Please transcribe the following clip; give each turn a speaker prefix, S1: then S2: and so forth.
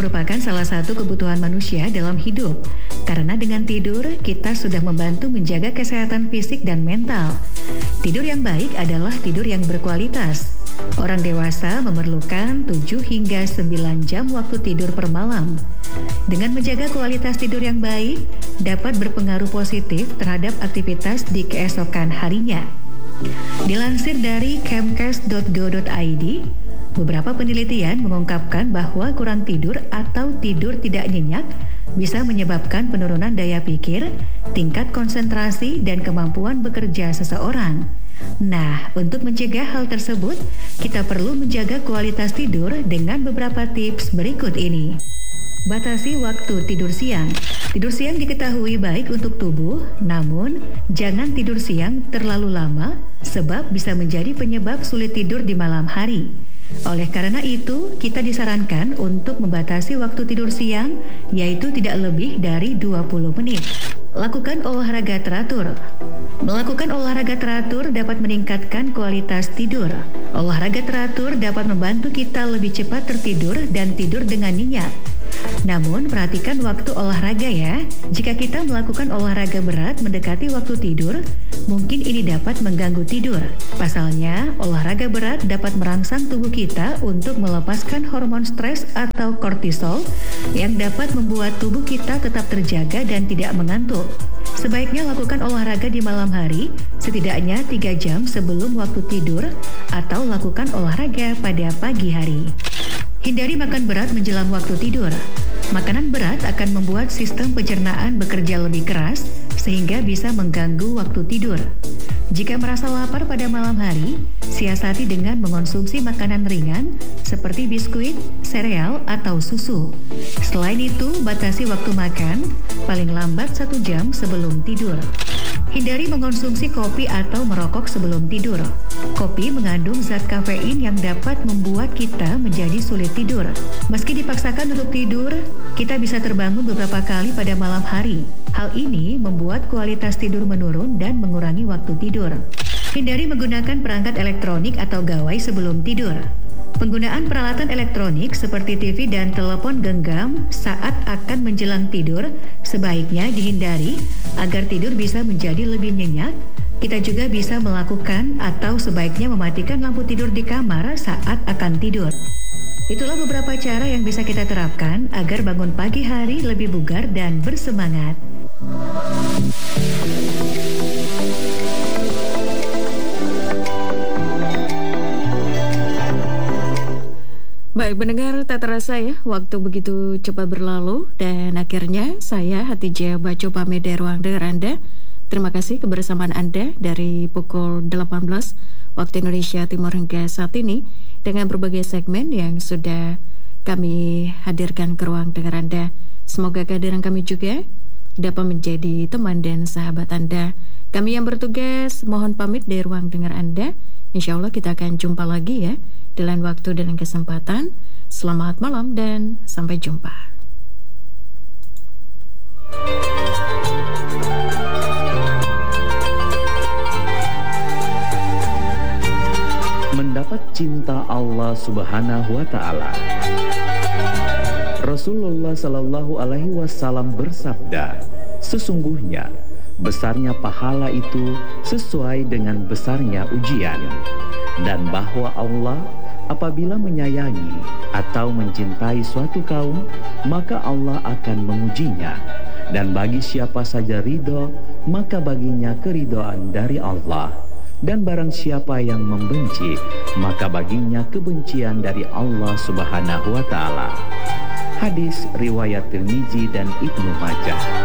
S1: merupakan salah satu kebutuhan manusia dalam hidup. Karena dengan tidur, kita sudah membantu menjaga kesehatan fisik dan mental. Tidur yang baik adalah tidur yang berkualitas. Orang dewasa memerlukan 7 hingga 9 jam waktu tidur per malam. Dengan menjaga kualitas tidur yang baik, dapat berpengaruh positif terhadap aktivitas di keesokan harinya. Dilansir dari kemkes.go.id, beberapa penelitian mengungkapkan bahwa kurang tidur atau tidur tidak nyenyak bisa menyebabkan penurunan daya pikir, tingkat konsentrasi, dan kemampuan bekerja seseorang. Nah, untuk mencegah hal tersebut, kita perlu menjaga kualitas tidur dengan beberapa tips berikut ini. Batasi waktu tidur siang. Tidur siang diketahui baik untuk tubuh, namun jangan tidur siang terlalu lama sebab bisa menjadi penyebab sulit tidur di malam hari. Oleh karena itu, kita disarankan untuk membatasi waktu tidur siang, yaitu tidak lebih dari 20 menit. Lakukan olahraga teratur. Melakukan olahraga teratur dapat meningkatkan kualitas tidur. Olahraga teratur dapat membantu kita lebih cepat tertidur dan tidur dengan nyenyak. Namun, perhatikan waktu olahraga ya. Jika kita melakukan olahraga berat mendekati waktu tidur, mungkin ini dapat mengganggu tidur. Pasalnya, olahraga berat dapat merangsang tubuh kita untuk melepaskan hormon stres atau kortisol yang dapat membuat tubuh kita tetap terjaga dan tidak mengantuk. Sebaiknya lakukan olahraga di malam hari, setidaknya 3 jam sebelum waktu tidur, atau lakukan olahraga pada pagi hari. Hindari makan berat menjelang waktu tidur. Makanan berat akan membuat sistem pencernaan bekerja lebih keras sehingga bisa mengganggu waktu tidur. Jika merasa lapar pada malam hari, siasati dengan mengonsumsi makanan ringan seperti biskuit, sereal, atau susu. Selain itu, batasi waktu makan paling lambat 1 jam sebelum tidur. Hindari mengonsumsi kopi atau merokok sebelum tidur. Kopi mengandung zat kafein yang dapat membuat kita menjadi sulit tidur. Meski dipaksakan untuk tidur, kita bisa terbangun beberapa kali pada malam hari. Hal ini membuat kualitas tidur menurun dan mengurangi waktu tidur. Hindari menggunakan perangkat elektronik atau gawai sebelum tidur. Penggunaan peralatan elektronik seperti TV dan telepon genggam saat akan menjelang tidur sebaiknya dihindari agar tidur bisa menjadi lebih nyenyak. Kita juga bisa melakukan atau sebaiknya mematikan lampu tidur di kamar saat akan tidur. Itulah beberapa cara yang bisa kita terapkan agar bangun pagi hari lebih bugar dan bersemangat.
S2: Baik pendengar, tak terasa ya, waktu begitu cepat berlalu dan akhirnya saya Hatijah Baco pamit dari ruang dengar Anda. Terima kasih kebersamaan Anda dari pukul 18 waktu Indonesia Timur hingga saat ini dengan berbagai segmen yang sudah kami hadirkan ke ruang dengar Anda. Semoga kehadiran kami juga dapat menjadi teman dan sahabat Anda. Kami yang bertugas mohon pamit dari ruang dengar Anda. Insya Allah kita akan jumpa lagi ya di lain waktu dan kesempatan. Selamat malam dan sampai jumpa.
S3: Mendapat cinta Allah Subhanahu wa Ta'ala. Rasulullah Shallallahu Alaihi Wasallam bersabda, sesungguhnya besarnya pahala itu sesuai dengan besarnya ujian, dan bahwa Allah apabila menyayangi atau mencintai suatu kaum, maka Allah akan mengujinya, dan bagi siapa saja ridho, maka baginya keridhaan dari Allah, dan barang siapa yang membenci, maka baginya kebencian dari Allah Subhanahu wa Ta'ala. Hadis riwayat Tirmizi dan Ibnu Majah.